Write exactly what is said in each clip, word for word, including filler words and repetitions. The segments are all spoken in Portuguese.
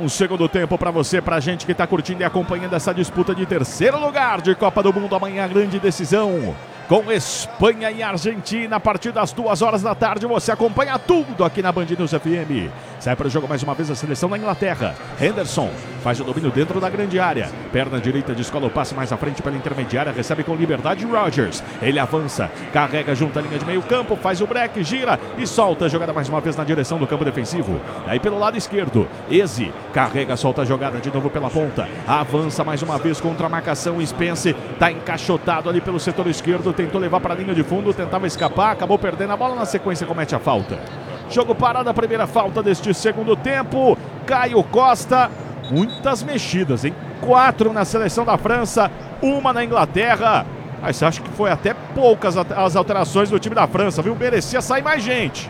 Bom segundo tempo para você, pra gente que tá curtindo e acompanhando essa disputa de terceiro lugar de Copa do Mundo. Amanhã, grande decisão com Espanha e Argentina a partir das duas horas da tarde. Você acompanha tudo aqui na Band News F M. Sai para o jogo mais uma vez a seleção da Inglaterra. Henderson faz o domínio dentro da grande área. Perna direita descola o passe mais à frente pela intermediária. Recebe com liberdade Rodgers. Ele avança, carrega junto à linha de meio campo, faz o break, gira e solta a jogada mais uma vez na direção do campo defensivo. Aí pelo lado esquerdo, Eze carrega, solta a jogada de novo pela ponta. Avança mais uma vez contra a marcação. Spence está encaixotado ali pelo setor esquerdo. Tentou levar para a linha de fundo, tentava escapar, acabou perdendo a bola, na sequência comete a falta. Jogo parado, a primeira falta deste segundo tempo. Caio Costa, muitas mexidas, hein? Quatro na seleção da França, uma na Inglaterra. Mas acho que foi até poucas as alterações do time da França, viu? Merecia sair mais gente.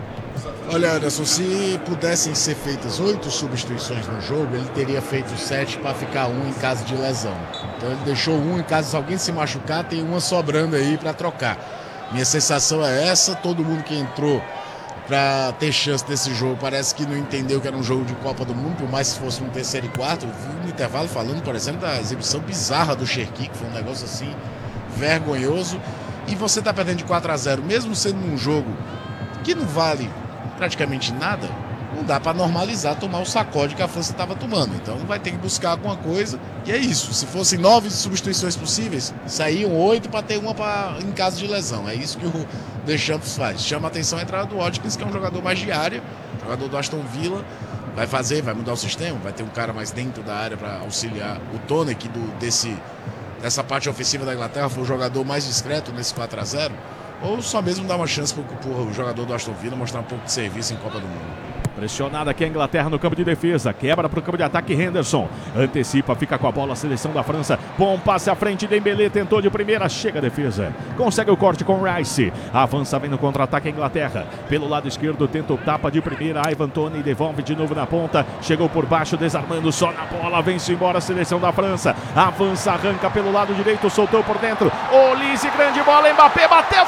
Olha, Anderson, se pudessem ser feitas oito substituições no jogo, ele teria feito sete para ficar um em caso de lesão. Então ele deixou um em caso de alguém se machucar, tem uma sobrando aí para trocar. Minha sensação é essa, todo mundo que entrou para ter chance desse jogo parece que não entendeu que era um jogo de Copa do Mundo, por mais que fosse um terceiro e quarto. Eu vi no intervalo falando, por exemplo, da exibição bizarra do Cherki, que foi um negócio assim vergonhoso. E você tá perdendo de quatro a zero, mesmo sendo um jogo que não vale praticamente nada, não dá para normalizar tomar o sacode que a França estava tomando. Então vai ter que buscar alguma coisa, e é isso. Se fossem nove substituições possíveis, saíam oito para ter uma pra, em caso de lesão. É isso que o Deschamps faz. Chama a atenção a entrada do Watkins, que é um jogador mais de área, jogador do Aston Villa. Vai fazer, vai mudar o sistema, vai ter um cara mais dentro da área para auxiliar o Tony, que do, desse, dessa parte ofensiva da Inglaterra foi o jogador mais discreto nesse quatro a zero. Ou só mesmo dar uma chance para o jogador do Aston Villa mostrar um pouco de serviço em Copa do Mundo. Pressionada aqui a Inglaterra no campo de defesa. Quebra para o campo de ataque Henderson. Antecipa, fica com a bola a seleção da França. Bom passe à frente, Dembélé tentou de primeira, chega a defesa. Consegue o corte com Rice. Avança, vem no contra-ataque a Inglaterra. Pelo lado esquerdo, tenta o tapa de primeira. Ivan Toney devolve de novo na ponta. Chegou por baixo, desarmando só na bola. Vence embora a seleção da França. Avança, arranca pelo lado direito, soltou por dentro. Olise, grande bola, Mbappé bateu,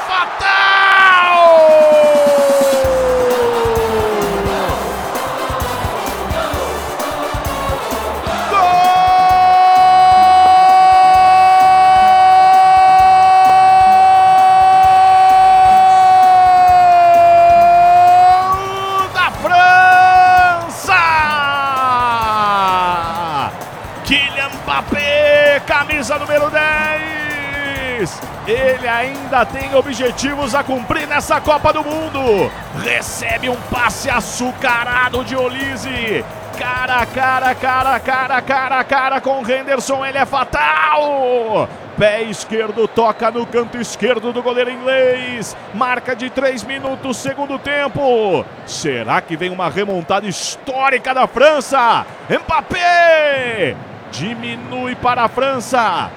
fatal! Kylian Mbappé, camisa número dez. Ele ainda tem objetivos a cumprir nessa Copa do Mundo. Recebe um passe açucarado de Olise. Cara, cara, cara, cara, cara, cara com Henderson, ele é fatal. Pé esquerdo, toca no canto esquerdo do goleiro inglês. Marca de três minutos, segundo tempo. Será que vem uma remontada histórica da França? Mbappé diminui para a França.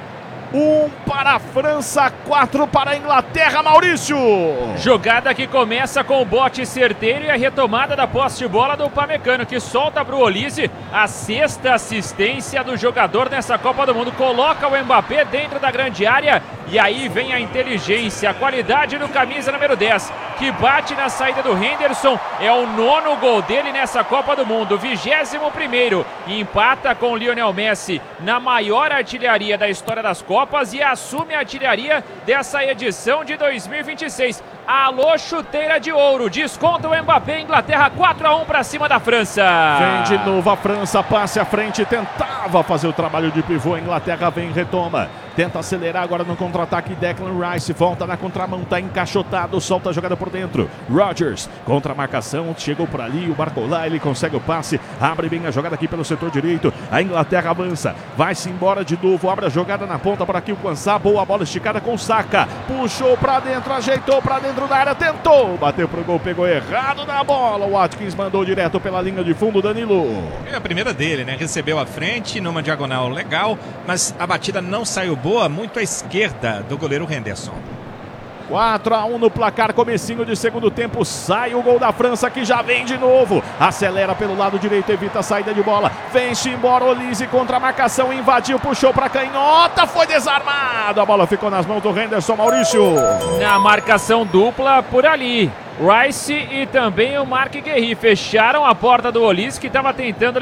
Um para a França, quatro para a Inglaterra, Maurício. Jogada que começa com o bote certeiro e a retomada da posse de bola do Upamecano, que solta para o Olise a sexta assistência do jogador nessa Copa do Mundo. Coloca o Mbappé dentro da grande área e aí vem a inteligência, a qualidade do camisa número dez, que bate na saída do Henderson. É o nono gol dele nessa Copa do Mundo, vigésimo primeiro, e empata com o Lionel Messi na maior artilharia da história das Copas e assume a artilharia dessa edição de dois mil e vinte e seis. Alô, chuteira de ouro, desconta o Mbappé, Inglaterra quatro a um para cima da França. Vem de novo a França, passe à frente, tentava fazer o trabalho de pivô, a Inglaterra vem, retoma. Tenta acelerar agora no contra-ataque, Declan Rice volta na contramão, tá encaixotado, solta a jogada por dentro. Rodgers, contra a marcação, chegou por ali, o Barcola, ele consegue o passe, abre bem a jogada aqui pelo setor direito, a Inglaterra avança, vai-se embora de novo, abre a jogada na ponta por aqui o Quansah, boa bola esticada com Saka, puxou pra dentro, ajeitou pra dentro da área, tentou, bateu pro gol, pegou errado na bola, o Watkins mandou direto pela linha de fundo, Danilo. É a primeira dele, né? Recebeu à frente, numa diagonal legal, mas a batida não saiu boa, muito à esquerda do goleiro Henderson. quatro a um no placar, comecinho de segundo tempo, sai o gol da França que já vem de novo, acelera pelo lado direito, evita a saída de bola, vem-se embora Olise contra a marcação, invadiu, puxou para canhota, foi desarmado, a bola ficou nas mãos do Henderson, Maurício. Na marcação dupla por ali, Rice e também o Marc Guéhi fecharam a porta do Olise, que estava tentando